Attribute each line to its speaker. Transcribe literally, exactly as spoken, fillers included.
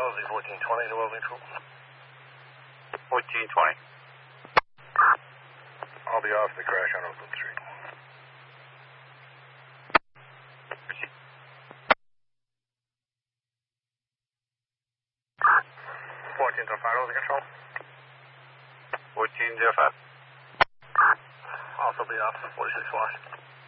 Speaker 1: Rosie fourteen twenty to Old Neutral.
Speaker 2: fourteen twenty.
Speaker 1: I'll be off the crash on Oakland Street. fourteen oh five, Rosie Control.
Speaker 2: fourteen oh five.
Speaker 1: Also be off the forty-six wash.